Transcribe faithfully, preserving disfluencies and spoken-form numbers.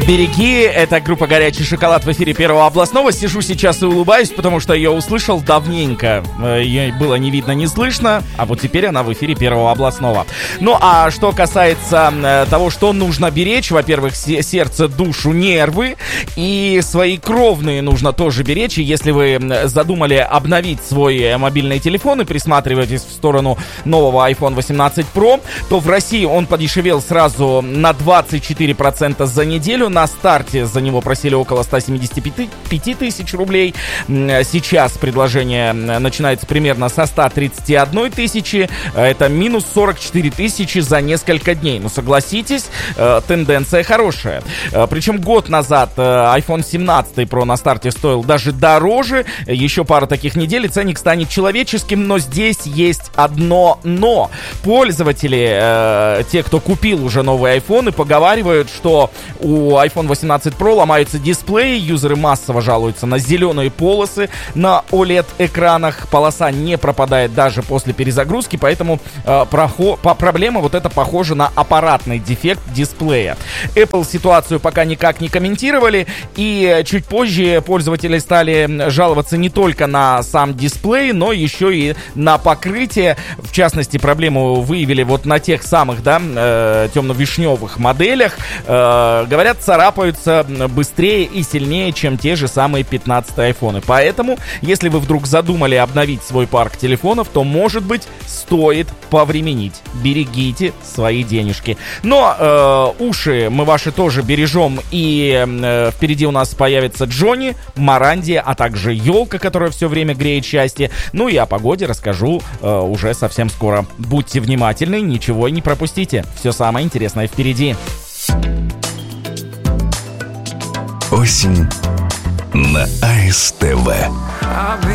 Береги, это группа «Горячий шоколад» в эфире Первого областного. Сижу сейчас и улыбаюсь, потому что я услышал давненько. Ее было не видно, не слышно, а вот теперь она в эфире Первого областного. Ну а что касается того, что нужно беречь, во-первых, сердце, душу, нервы, и свои кровные нужно тоже беречь. И если вы задумали обновить свой мобильный телефон и присматриваетесь в сторону нового айфон восемнадцать про, то в России он подешевел сразу на двадцать четыре процента за неделю. На старте за него просили около сто семьдесят пять тысяч рублей. Сейчас предложение начинается примерно со ста тридцати одной тысячи. Это минус сорок четыре тысячи за несколько дней. Ну, согласитесь, тенденция хорошая. Причем год назад айфон семнадцать про на старте стоил даже дороже. Еще пара таких недель, и ценник станет человеческим. Но здесь есть одно но. Пользователи, те, кто купил уже новые айфоны, поговаривают, что у айфон восемнадцать про ломаются дисплеи, юзеры массово жалуются на зеленые полосы на о лед-экранах, полоса не пропадает даже после перезагрузки, поэтому э, прохо- по- проблема вот эта похожа на аппаратный дефект дисплея. Apple ситуацию пока никак не комментировали, и чуть позже пользователи стали жаловаться не только на сам дисплей, но еще и на покрытие. В частности, проблему выявили вот на тех самых, да, э, темно-вишневых моделях. Э, говорят, царапаются быстрее и сильнее, чем те же самые пятнадцатые айфоны. Поэтому, если вы вдруг задумали обновить свой парк телефонов, то, может быть, стоит повременить. Берегите свои денежки. Но э, уши мы ваши тоже бережем. И э, впереди у нас появится Джонни, Марандия, а также елка, которая все время греет счастье. Ну и о погоде расскажу э, уже совсем скоро. Будьте внимательны, ничего не пропустите. Все самое интересное впереди. Осень на АСТВ.